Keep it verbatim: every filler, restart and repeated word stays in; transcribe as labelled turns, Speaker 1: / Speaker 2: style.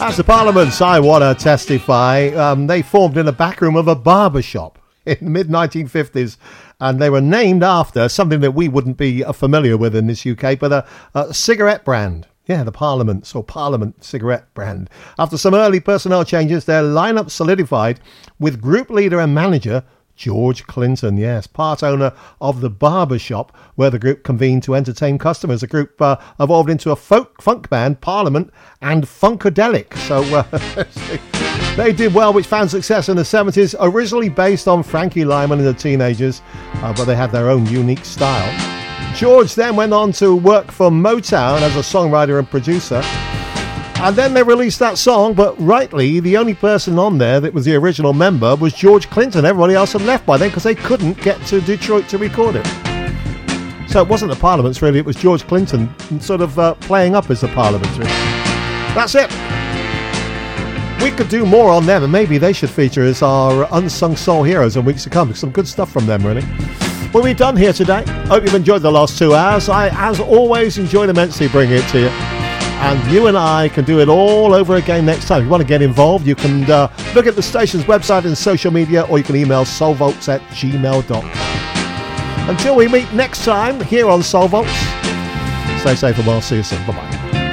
Speaker 1: As the Parliaments, I want to testify, um, they formed in the back room of a barber shop in the mid nineteen fifties, and they were named after something that we wouldn't be uh, familiar with in this U K, but a, a cigarette brand. Yeah, the Parliaments, or Parliament cigarette brand. After some early personnel changes, their lineup solidified with group leader and manager George Clinton, yes, part owner of the barber shop where the group convened to entertain customers. The group uh, evolved into a folk funk band, Parliament and Funkadelic. So uh, they did well, which found success in the seventies, originally based on Frankie Lyman and the Teenagers, uh, but they had their own unique style. George then went on to work for Motown as a songwriter and producer. And then they released that song, but rightly, the only person on there that was the original member was George Clinton. Everybody else had left by then because they couldn't get to Detroit to record it. So it wasn't the Parliaments, really. It was George Clinton sort of uh, playing up as the Parliaments, really. That's it. We could do more on them, and maybe they should feature as our unsung soul heroes in weeks to come. Some good stuff from them, really. Well, we're done here today. Hope you've enjoyed the last two hours. I, as always, enjoyed immensely bringing it to you. And you and I can do it all over again next time. If you want to get involved, you can uh, look at the station's website and social media, or you can email soulvolts at gmail dot com. Until we meet next time here on Soul Volts, stay safe and well. See you soon. Bye-bye.